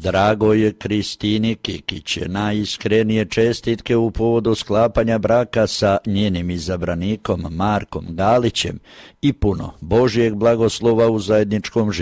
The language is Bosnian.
Dragoj Kristini Kikić najiskrenije čestitke u povodu sklapanja braka sa njenim izabranikom Markom Galićem i puno Božjeg blagoslova u zajedničkom životu.